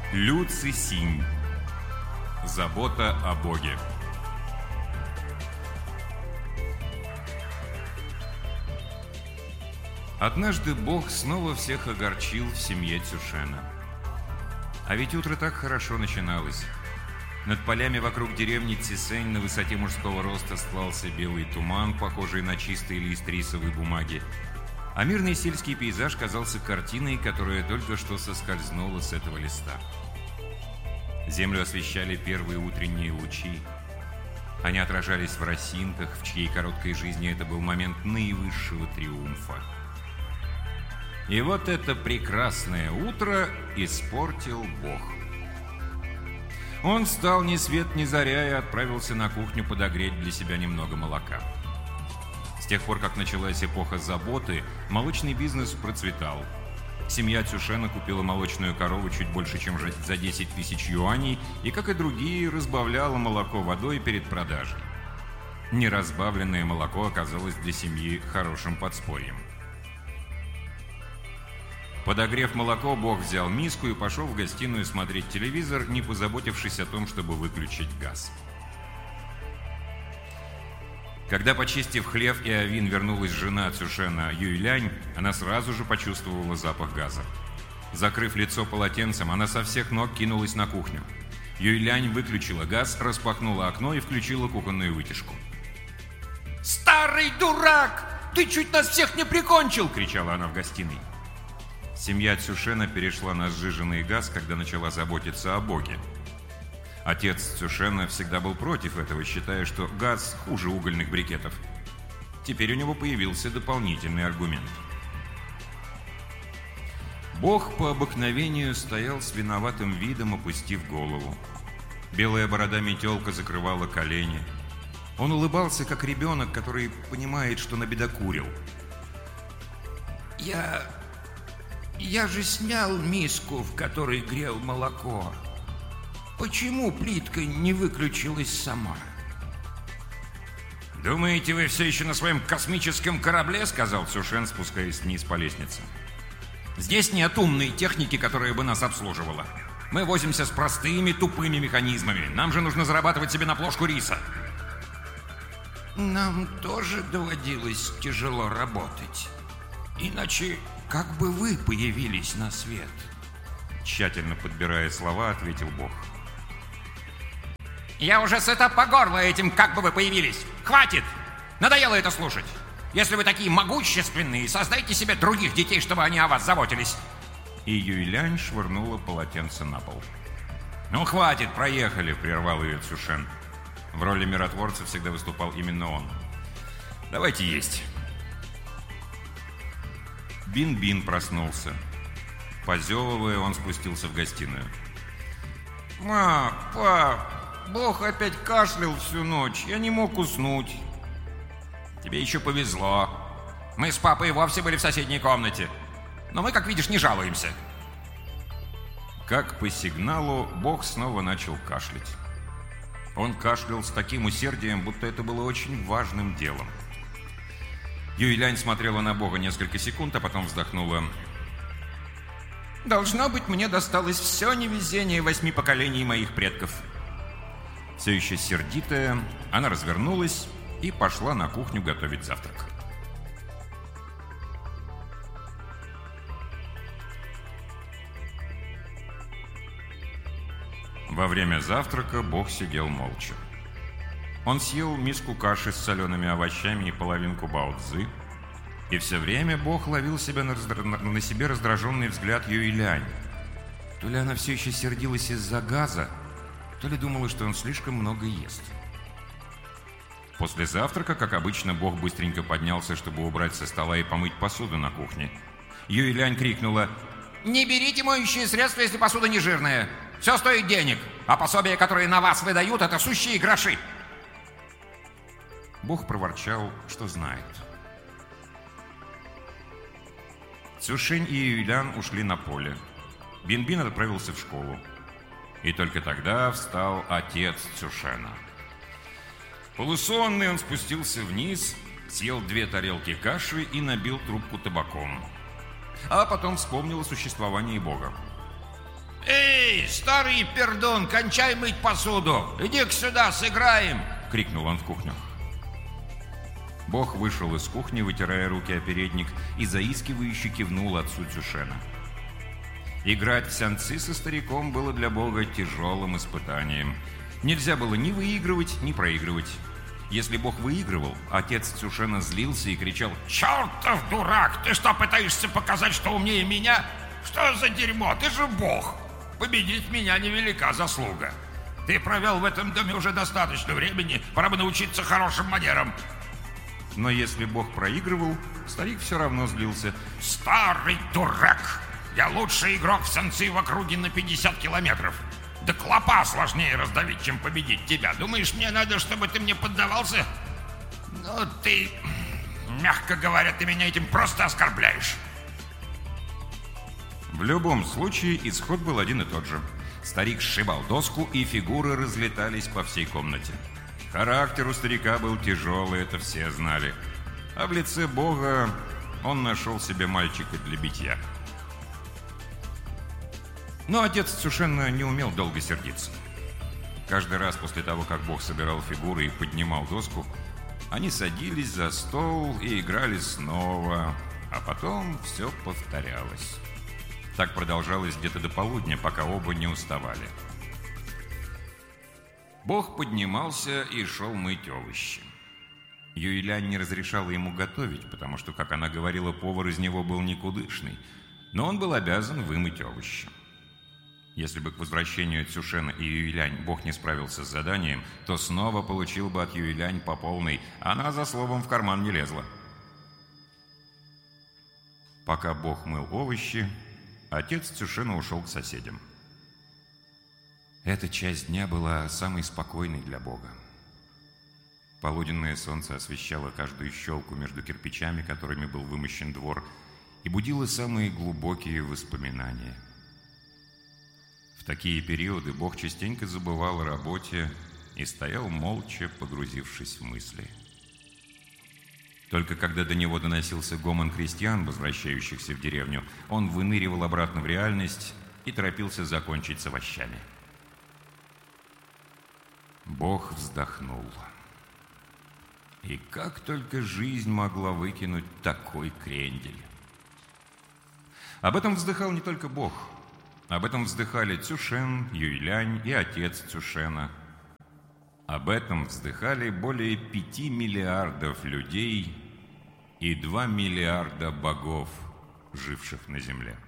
Лю Цисинь. Забота о Боге. Однажды Бог снова всех огорчил в семье Цюшена. А ведь утро так хорошо начиналось. Над полями вокруг деревни Цисень на высоте мужского роста стлался белый туман, похожий на чистый лист рисовой бумаги. А мирный сельский пейзаж казался картиной, которая только что соскользнула с этого листа. Землю освещали первые утренние лучи. Они отражались в росинках, в чьей короткой жизни это был момент наивысшего триумфа. И вот это прекрасное утро испортил Бог. Он встал ни свет ни заря и отправился на кухню подогреть для себя немного молока. С тех пор, как началась эпоха заботы, молочный бизнес процветал. Семья Цюшена купила молочную корову чуть больше, чем за 10 тысяч юаней, и, как и другие, разбавляла молоко водой перед продажей. Неразбавленное молоко оказалось для семьи хорошим подспорьем. Подогрев молоко, Бог взял миску и пошел в гостиную смотреть телевизор, не позаботившись о том, чтобы выключить газ. Когда, почистив хлев и овин, вернулась жена Цюшена Юйлянь, она сразу же почувствовала запах газа. Закрыв лицо полотенцем, она со всех ног кинулась на кухню. Юйлянь выключила газ, распахнула окно и включила кухонную вытяжку. «Старый дурак! Ты чуть нас всех не прикончил!» — кричала она в гостиной. Семья Цюшена перешла на сжиженный газ, когда начала заботиться о Боге. Отец Цюшена всегда был против этого, считая, что газ хуже угольных брикетов. Теперь у него появился дополнительный аргумент. Бог по обыкновению стоял с виноватым видом, опустив голову. Белая борода метелка закрывала колени. Он улыбался, как ребенок, который понимает, что набедокурил. Я же снял миску, в которой грел молоко. Почему плитка не выключилась сама? «Думаете, вы все еще на своем космическом корабле?» — сказал Цюшен, спускаясь вниз по лестнице. «Здесь нет умной техники, которая бы нас обслуживала. Мы возимся с простыми, тупыми механизмами. Нам же нужно зарабатывать себе на плошку риса». «Нам тоже доводилось тяжело работать. Иначе как бы вы появились на свет?» Тщательно подбирая слова, ответил Бог. «Я уже сыта по горло этим, как бы вы появились. Хватит! Надоело это слушать. Если вы такие могущественные, создайте себе других детей, чтобы они о вас заботились». И Юйлянь швырнула полотенце на пол. «Ну, хватит, проехали!» — прервал ее Цюшен. В роли миротворца всегда выступал именно он. «Давайте есть». Бин-Бин проснулся. Позевывая, он спустился в гостиную. Пап, Бог опять кашлял всю ночь. Я не мог уснуть». «Тебе еще повезло. Мы с папой вовсе были в соседней комнате. Но мы, как видишь, не жалуемся». Как по сигналу, Бог снова начал кашлять. Он кашлял с таким усердием, будто это было очень важным делом. Юйлянь смотрела на Бога несколько секунд, а потом вздохнула. «Должно быть, мне досталось все невезение 8 поколений моих предков». Все еще сердитая, она развернулась и пошла на кухню готовить завтрак. Во время завтрака Бог сидел молча. Он съел миску каши с солеными овощами и половинку бао-цзы, и все время Бог ловил себя на себе раздраженный взгляд Юйлянь. То ли она все еще сердилась из-за газа, то ли думала, что он слишком много ест. После завтрака, как обычно, Бог быстренько поднялся, чтобы убрать со стола и помыть посуду на кухне. Юйлянь крикнула: «Не берите моющие средства, если посуда не жирная. Все стоит денег, а пособия, которые на вас выдают, это сущие гроши». Бог проворчал, что знает. Цюшень и Юйлянь ушли на поле. Бин-Бин отправился в школу. И только тогда встал отец Цюшена. Полусонный он спустился вниз, съел 2 тарелки каши и набил трубку табаком. А потом вспомнил о существовании Бога. «Эй, старый пердун, кончай мыть посуду! Иди-ка сюда, сыграем!» — крикнул он в кухню. Бог вышел из кухни, вытирая руки о передник, и заискивающе кивнул отцу Цюшена. Играть в сянцы со стариком было для Бога тяжелым испытанием. Нельзя было ни выигрывать, ни проигрывать. Если Бог выигрывал, отец Цюшена злился и кричал: «Чертов дурак! Ты что, пытаешься показать, что умнее меня? Что за дерьмо? Ты же Бог! Победить меня невелика заслуга. Ты провел в этом доме уже достаточно времени, пора бы научиться хорошим манерам». Но если Бог проигрывал, старик все равно злился. «Старый дурак! Я лучший игрок в сянцы в округе на 50 километров. Да клопа сложнее раздавить, чем победить тебя. Думаешь, мне надо, чтобы ты мне поддавался? Ну ты, мягко говоря, ты меня этим просто оскорбляешь». В любом случае, исход был один и тот же. Старик сшибал доску, и фигуры разлетались по всей комнате. Характер у старика был тяжелый, это все знали. А в лице Бога он нашел себе мальчика для битья. Но отец Цюшена не умел долго сердиться. Каждый раз после того, как Бог собирал фигуры и поднимал доску, они садились за стол и играли снова, а потом все повторялось. Так продолжалось где-то до полудня, пока оба не уставали. Бог поднимался и шел мыть овощи. Юйлянь не разрешала ему готовить, потому что, как она говорила, повар из него был никудышный, но он был обязан вымыть овощи. Если бы к возвращению Цюшена и Юйлянь Бог не справился с заданием, то снова получил бы от Юйлянь по полной, она за словом в карман не лезла. Пока Бог мыл овощи, отец Цюшена ушел к соседям. Эта часть дня была самой спокойной для Бога. Полуденное солнце освещало каждую щелку между кирпичами, которыми был вымощен двор, и будило самые глубокие воспоминания. В такие периоды Бог частенько забывал о работе и стоял молча, погрузившись в мысли. Только когда до него доносился гомон крестьян, возвращающихся в деревню, он выныривал обратно в реальность и торопился закончить с овощами. Бог вздохнул. И как только жизнь могла выкинуть такой крендель? Об этом вздыхал не только Бог. Об этом вздыхали Цюшен, Юйлянь и отец Цюшена. Об этом вздыхали более 5 миллиардов людей и 2 миллиарда богов, живших на земле.